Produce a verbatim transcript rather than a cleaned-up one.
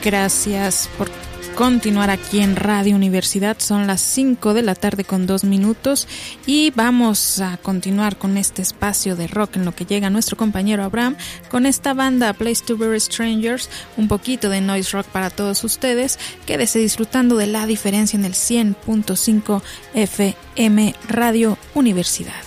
Gracias por continuar aquí en Radio Universidad. Son las cinco de la tarde con dos minutos y vamos a continuar con este espacio de rock en lo que llega nuestro compañero Abraham con esta banda Place to Bury Strangers, un poquito de noise rock para todos ustedes. Quédese disfrutando de La Diferencia en el cien punto cinco F M Radio Universidad.